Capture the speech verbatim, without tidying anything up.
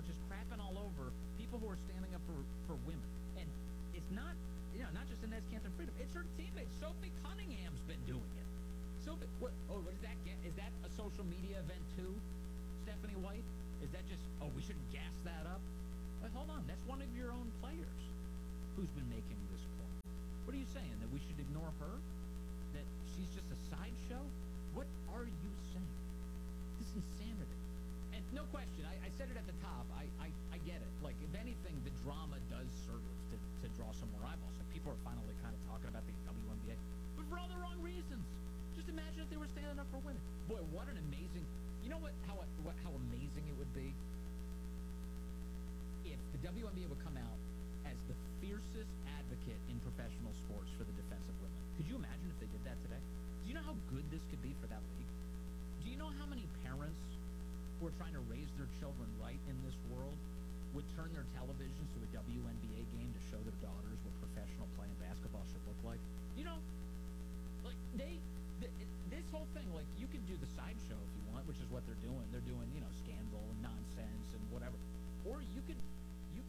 just crapping all over people who are standing up for, for women. And it's not, you know, not just Inez Canton Freedom. It's her teammate. Sophie Cunningham's been doing it. Sophie, what, oh, what does that get? Is that a social media event too, Stephanie White? Is that just, oh, we shouldn't gas that up? But hold on, that's one of your own players who's been making this point. What are you saying, that we should ignore her? That she's just a sideshow? What are you saying? This is insanity. And no question, I, I said it at the top, I, I, I get it. Like, if anything, the drama does serve to, to draw some more eyeballs. Like, people are finally kind of talking about the W N B A, but for all the wrong reasons. Just imagine if they were standing up for women. Boy, what an amazing, you know what, how, what, how amazing it would be if the W N B A would come out as the fiercest advocate in professional sports for the defense of women. Could you imagine if they did that today? Do you know how good this could be for that league? Do you know how many parents who are trying to raise their children right in this world would turn their televisions to a W N B A game to show their daughters what professional playing basketball should look like? You know, like they, th- this whole thing, like you could do the side